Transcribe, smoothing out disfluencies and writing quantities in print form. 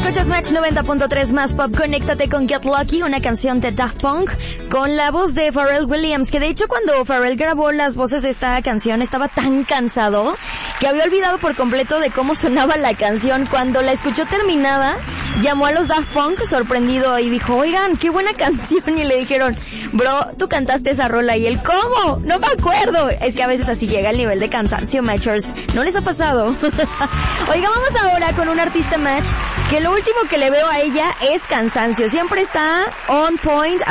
Escuchas Match 90.3 más pop. Conéctate con Get Lucky, una canción de Daft Punk con la voz de Pharrell Williams, que de hecho cuando Pharrell grabó las voces de esta canción estaba tan cansado que había olvidado por completo de cómo sonaba la canción. Cuando la escuchó terminada, llamó a los Daft Punk sorprendido y dijo, oigan, qué buena canción, y le dijeron, bro, tú cantaste esa rola, y él, ¿cómo? No me acuerdo. Es que a veces así llega el nivel de cansancio, Matchers. ¿No les ha pasado? Oiga, vamos ahora con un artista Match que lo último que le veo a ella es cansancio. Siempre está on point.